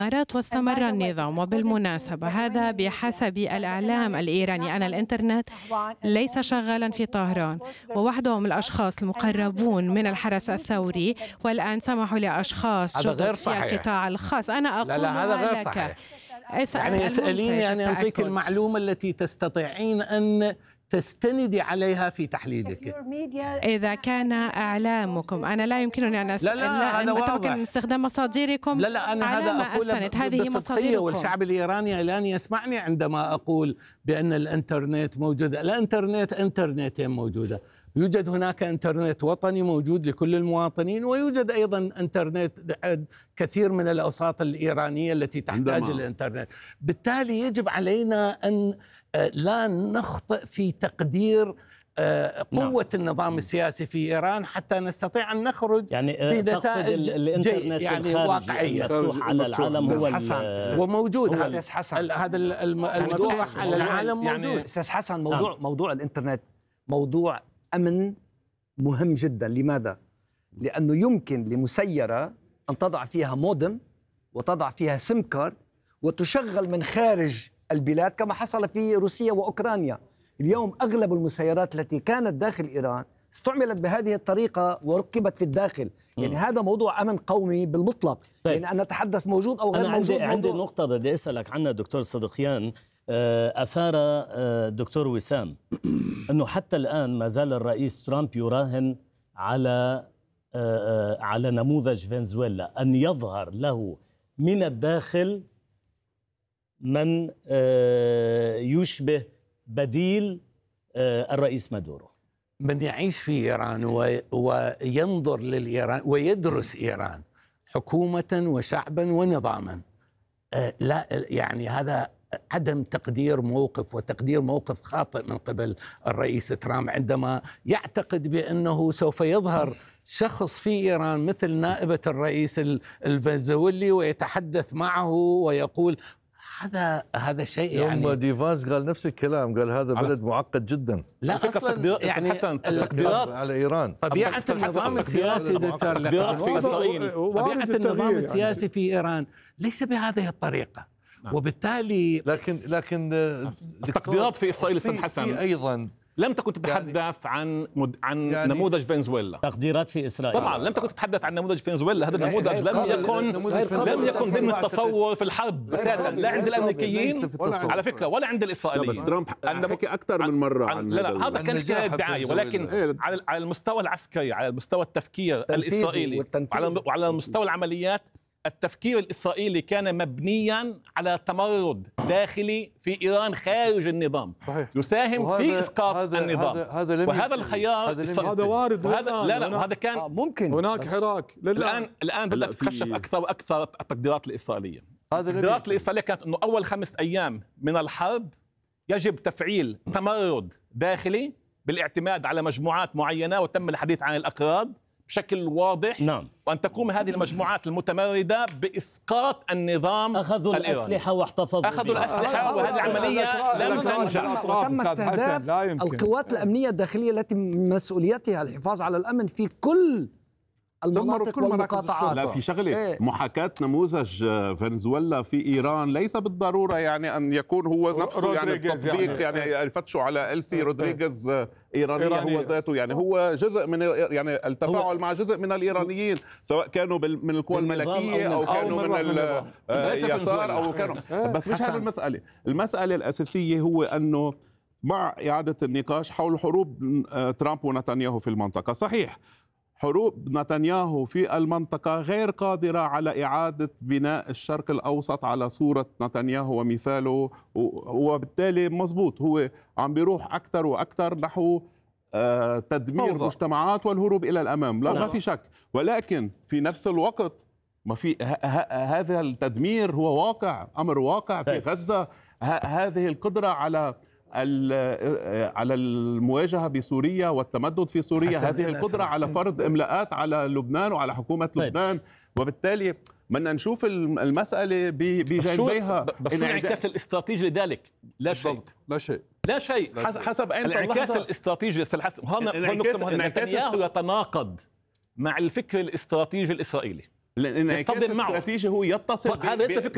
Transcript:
واستمر النظام. وبالمناسبة هذا بحسب الإعلام الإيراني أن الإنترنت ليس شغالا في طهران، ووحدهم الأشخاص المقربون من الحرس الثوري، والآن سمحوا لأشخاص جدد في القطاع الخاص. أنا أقول لا هذا غير صحيح. يعني اسأليني، يعني أعطيك المعلومة التي تستطيعين أن تستندي عليها في تحليلك. إذا كان إعلامكم، أنا لا يمكنني أن هذا واضح. استخدام مصادركم. لا أنا هذا أقول هذه مصادركم، والشعب الإيراني الآن يسمعني عندما أقول بأن الإنترنت موجود. الإنترنت إنترنتين موجودة، يوجد هناك إنترنت وطني موجود لكل المواطنين، ويوجد أيضا إنترنت كثير من الأوساط الإيرانية التي تحتاج الإنترنت. بالتالي يجب علينا أن لا نخطئ في تقدير قوة النظام السياسي في إيران حتى نستطيع أن نخرج بنتائج الإنترنت يعني واقعية مفتوح على العالم. هو وموجود هذا المفتوح على العالم موجود. يعني أستاذ حسن، موضوع الإنترنت موضوع أمن مهم جدا. لماذا؟ لأنه يمكن لمسيرة أن تضع فيها مودم وتضع فيها سيم كارد وتشغل من خارج البلاد، كما حصل في روسيا وأوكرانيا. اليوم أغلب المسيرات التي كانت داخل إيران استعملت بهذه الطريقة وركبت في الداخل. يعني هذا موضوع أمن قومي بالمطلق. طيب. يعني أن نتحدث موجود أو غير موجود. عندي نقطة بدي أسألك عنها دكتور صدقيان. أثار دكتور وسام أنه حتى الآن ما زال الرئيس ترامب يراهن على نموذج فنزويلا، أن يظهر له من الداخل من يشبه بديل الرئيس مادورو. من يعيش في إيران وينظر للإيران ويدرس إيران حكومة وشعبا ونظاما، لا يعني هذا عدم تقدير موقف، وتقدير موقف خاطئ من قبل الرئيس ترامب عندما يعتقد بأنه سوف يظهر شخص في إيران مثل نائبة الرئيس الفنزويلي ويتحدث معه ويقول هذا شيء. يعني يوم ديفاز قال نفس الكلام، قال هذا بلد معقد جدا. لا أصلا يعني التقديرات على إيران، طبيعة النظام السياسي دكتور، طبيعة النظام السياسي في إيران ليس بهذه الطريقة. وبالتالي لكن التقديرات في إسرائيل أستاذ حسن أيضا لم تكن تتحدث عن يعني نموذج فنزويلا. تقديرات في إسرائيل طبعا لم تكن تتحدث عن نموذج فنزويلا. هذا النموذج لم يكن ضمن التصور في الحرب لا عند الأمريكيين على فكرة ولا عند الإسرائيليين. بس ترامب حكى أكثر من مرة عن هذا كان دعاية، ولكن على المستوى العسكري، على مستوى التفكير الإسرائيلي وعلى مستوى العمليات، التفكير الإسرائيلي كان مبنيا على تمرد داخلي في إيران خارج النظام. صحيح. يساهم في إسقاط النظام. وهذا الخيار هذا وارد. وهذا كان ممكن هناك حراك. الآن بدأت تتكشف أكثر وأكثر التقديرات الإسرائيلية. التقديرات الإسرائيلية كانت أنه أول 5 أيام من الحرب يجب تفعيل تمرد داخلي بالاعتماد على مجموعات معينة، وتم الحديث عن الأكراد بشكل واضح. نعم. وأن تقوم هذه المجموعات المتمردة بإسقاط النظام أخذوا الإيراني. الأسلحة واحتفظوا أخذوا الأسلحة، وهذه العملية لم تنجح. وتم استهداف القوات الأمنية الداخلية التي مسؤوليتها الحفاظ على الأمن في كل المناطق والمقاطعات. لا في شغله محاكاة نموذج فنزويلا في إيران ليس بالضرورة يعني أن يكون هو نفسه يعني التطبيق يعني يفتشوا على إلسي رودريغيز إيرانية هو ذاته، يعني هو جزء من يعني التفاعل مع جزء من الإيرانيين، سواء كانوا من القوى الملكية أو كانوا من اليسار أو كانوا بس مش هذه المسألة الأساسية هو أنه مع إعادة النقاش حول حروب ترامب ونتنياهو في المنطقة. صحيح حروب نتنياهو في المنطقة غير قادرة على إعادة بناء الشرق الأوسط على صورة نتنياهو ومثاله، وبالتالي مزبوط هو عم بيروح أكثر وأكثر نحو تدمير مجتمعات والهروب إلى الأمام. لا ما في شك، ولكن في نفس الوقت ما في هذا التدمير هو واقع، أمر واقع في غزة. هذه القدرة على المواجهة بسوريا والتمدد في سوريا، هذه القدرة على فرض إملاءات على لبنان وعلى حكومة لبنان، وبالتالي بدنا نشوف المسألة بجانبيها. بس الانعكاس الاستراتيجي لذلك لا شيء حسب أين الانعكاس الاستراتيجي. هون نقطة مهمة. نتنياهو يتناقض مع الفكر الاستراتيجي الإسرائيلي. الانعكاس الاستراتيجي هو يتصل هذا ليس فكر